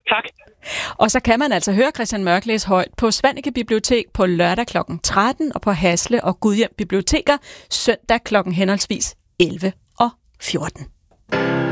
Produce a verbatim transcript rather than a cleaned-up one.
Tak. Og så kan man altså høre Christian Mørk læse højt på Svaneke Bibliotek på lørdag klokken tretten og på Hasle og Gudhjem Biblioteker søndag klokken henholdsvis elleve og fjorten.